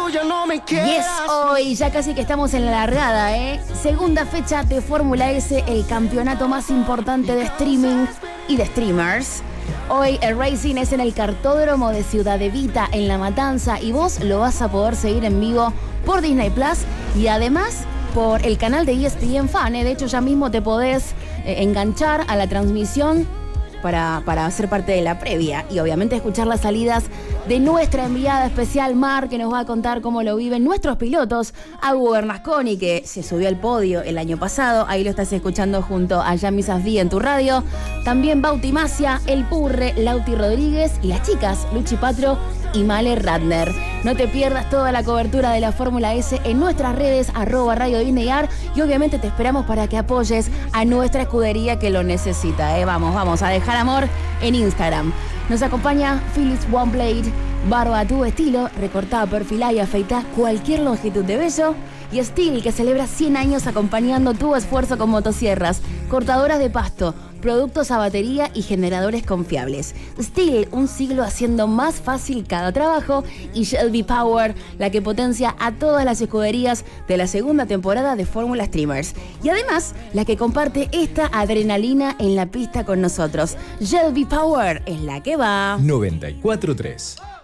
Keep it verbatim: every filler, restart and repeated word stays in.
ya no me Y quieras. es hoy, ya casi que estamos en la largada, ¿eh? Segunda fecha de Fórmula S, el campeonato más importante de streaming y de streamers. Hoy el racing es en el cartódromo de Ciudad Evita, en La Matanza, y vos lo vas a poder seguir en vivo por Disney Plus y además por el canal de E S P N Fan, ¿eh? De hecho, ya mismo te podés eh, enganchar a la transmisión para, para ser parte de la previa y obviamente escuchar las salidas de nuestra enviada especial Mar, que nos va a contar cómo lo viven nuestros pilotos. Agu Bernasconi, que se subió al podio el año pasado, ahí lo estás escuchando junto a Yami Safdie en tu radio. También Bauti Macia, El Purre, Lauti Rodríguez y las chicas Luchi Patro y Male Radner. No te pierdas toda la cobertura de la Fórmula S en nuestras redes, arroba Radio Disneyar, y obviamente te esperamos para que apoyes a nuestra escudería que lo necesita, ¿eh? Vamos, vamos a dejar amor en Instagram. Nos acompaña Philips One Blade, barba a tu estilo, recortada, perfilada y afeitada cualquier longitud de vello. Y Steel, que celebra cien años acompañando tu esfuerzo con motosierras, cortadoras de pasto, productos a batería y generadores confiables. Steel, un siglo haciendo más fácil cada trabajo. Y Shelby Power, la que potencia a todas las escuderías de la segunda temporada de Fórmula Streamers. Y además, la que comparte esta adrenalina en la pista con nosotros. Shelby Power es la que va. noventa y cuatro punto tres.